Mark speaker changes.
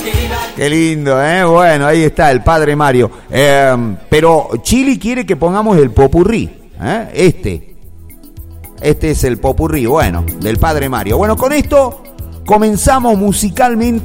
Speaker 1: Qué lindo, ¿eh? Bueno, ahí está el padre Mario. Pero Chili quiere que pongamos el popurrí, ¿eh? Este es el popurrí, bueno, del padre Mario. Bueno, con esto comenzamos musicalmente.